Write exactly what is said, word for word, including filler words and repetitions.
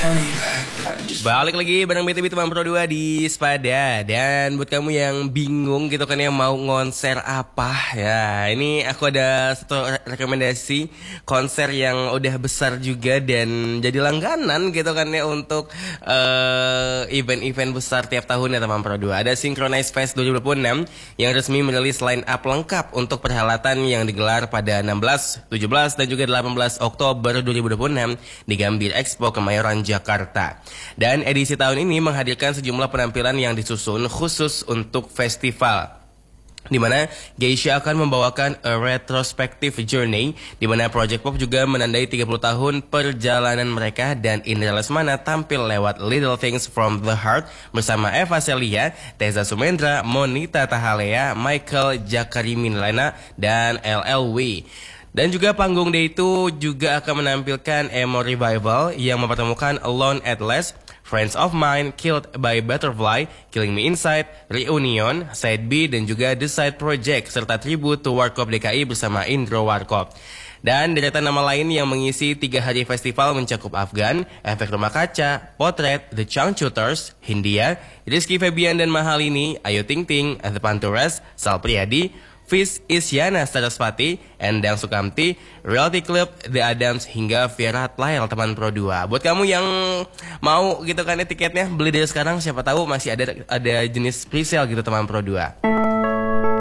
Balik lagi bareng B T B Teman Pro dua di Spada. Dan buat kamu yang bingung gitu kan ya mau konser apa, ya ini aku ada satu re- rekomendasi konser yang udah besar juga dan jadi langganan gitu kan ya untuk eh, event-event besar tiap tahun ya Teman Pro dua. Ada Synchronize Fest dua ribu dua puluh enam yang resmi merilis line up lengkap untuk perhelatan yang digelar pada enam belas, tujuh belas dan juga delapan belas Oktober dua ribu dua puluh enam di Gambir Expo Kemayoran Jakarta. Dan edisi tahun ini menghadirkan sejumlah penampilan yang disusun khusus untuk festival, di mana Geisha akan membawakan a retrospective journey, di mana Project Pop juga menandai tiga puluh tahun perjalanan mereka, dan Indra Lesmana tampil lewat Little Things from the Heart bersama Eva Celia, Teza Sumendra, Monita Tahalea, Michael Jakariminlena, dan L L W. Dan juga panggung day itu juga akan menampilkan Emo Revival yang mempertemukan Alone at Last, Friends of Mine, Killed by Butterfly, Killing Me Inside, Reunion, Side B, dan juga The Side Project, serta tribute to Warkop D K I bersama Indro Warkop. Dan deretan nama lain yang mengisi tiga hari festival mencakup Afgan, Efek Rumah Kaca, Potret, The Changcuters, Hindia, Rizky Febian dan Mahalini, Ayu Ting Ting, The Panturas, Sal Priadi, Fis Isyana Sarasvati, Endang Sukamti, Reality Club, The Adams, hingga Vera Tlail Teman Pro dua. Buat kamu yang mau gitu kan ya tiketnya, beli dari sekarang, siapa tahu masih ada ada jenis presale gitu Teman Pro dua.